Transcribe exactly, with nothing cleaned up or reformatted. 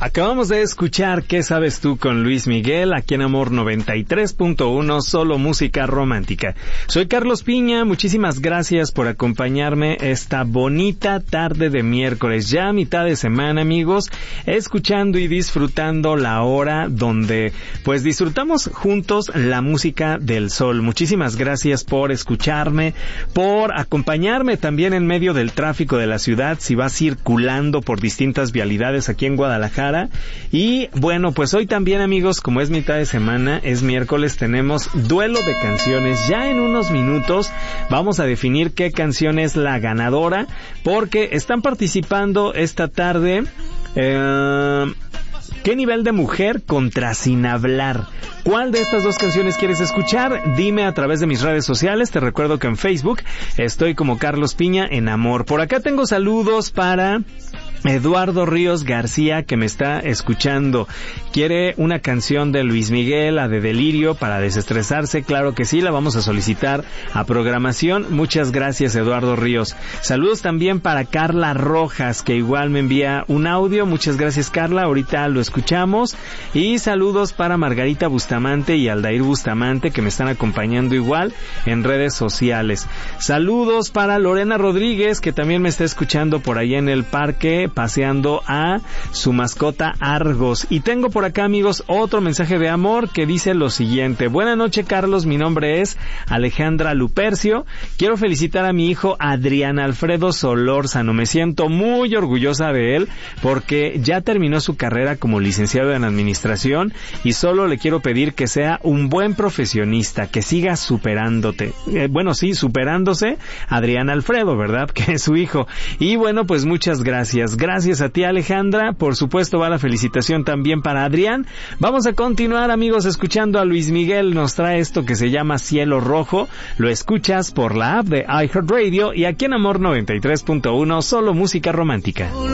Acabamos de escuchar ¿Qué sabes tú? Con Luis Miguel, aquí en Amor noventa y tres punto uno, solo música romántica. Soy Carlos Piña, muchísimas gracias por acompañarme esta bonita tarde de miércoles, ya a mitad de semana, amigos, escuchando y disfrutando la hora donde pues disfrutamos juntos la música del sol. Muchísimas gracias por escucharme, por acompañarme también en medio del tráfico de la ciudad, si vas circulando por distintas vialidades aquí en Guadalajara. Y bueno, pues hoy también, amigos, como es mitad de semana, es miércoles, tenemos duelo de canciones. Ya en unos minutos vamos a definir qué canción es la ganadora, porque están participando esta tarde eh, ¿qué nivel de mujer contra Sin hablar? ¿Cuál de estas dos canciones quieres escuchar? Dime a través de mis redes sociales. Te recuerdo que en Facebook estoy como Carlos Piña en Amor. Por acá tengo saludos para Eduardo Ríos García, que me está escuchando. Quiere una canción de Luis Miguel, la de Delirio, para desestresarse. Claro que sí, la vamos a solicitar a programación. Muchas gracias, Eduardo Ríos. Saludos también para Carla Rojas, que igual me envía un audio. Muchas gracias, Carla, ahorita lo escuchamos. Y saludos para Margarita Bustamante y Aldair Bustamante, que me están acompañando igual en redes sociales. Saludos para Lorena Rodríguez, que también me está escuchando por allá en el parque, paseando a su mascota Argos. Y tengo por acá, amigos, otro mensaje de amor que dice lo siguiente: buena noche, Carlos, mi nombre es Alejandra Lupercio, quiero felicitar a mi hijo Adrián Alfredo Solórzano, me siento muy orgullosa de él porque ya terminó su carrera como licenciado en administración y solo le quiero pedir que sea un buen profesionista, que siga superándote, eh, bueno sí, superándose Adrián Alfredo, ¿verdad? Que es su hijo. Y bueno, pues muchas gracias. Gracias a ti, Alejandra. Por supuesto va la felicitación también para Adrián. Vamos a continuar, amigos, escuchando a Luis Miguel. Nos trae esto que se llama Cielo Rojo. Lo escuchas por la app de iHeartRadio y aquí en Amor noventa y tres punto uno, solo música romántica.